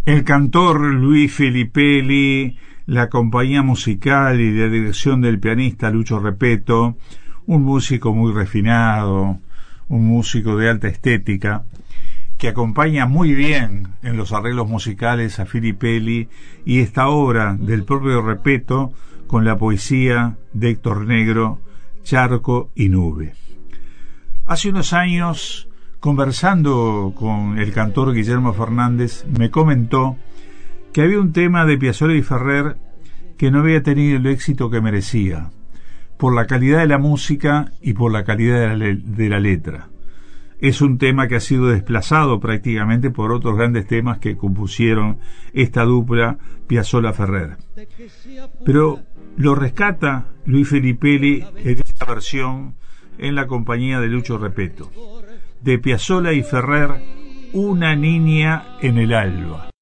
El cantor Luis Filippelli, la compañía musical y la dirección del pianista Lucho Repetto, un músico muy refinado, un músico de alta estética, que acompaña muy bien en los arreglos musicales a Filippelli y esta obra del propio Repetto con la poesía de Héctor Negro, Charco y Nube. Hace unos años, conversando con el cantor Guillermo Fernández, me comentó que había un tema de Piazzolla y Ferrer que no había tenido el éxito que merecía, por la calidad de la música y por la calidad de la letra. Es un tema que ha sido desplazado prácticamente por otros grandes temas que compusieron esta dupla Piazzolla-Ferrer. Pero lo rescata Luis Filippelli en esta versión en la compañía de Lucho Repetto, de Piazzolla y Ferrer, Una niña en el alba.